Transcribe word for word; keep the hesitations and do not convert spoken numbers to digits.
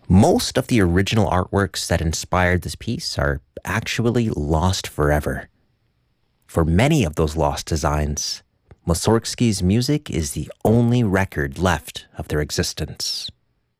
Most of the original artworks that inspired this piece are actually lost forever. For many of those lost designs, Mussorgsky's music is the only record left of their existence.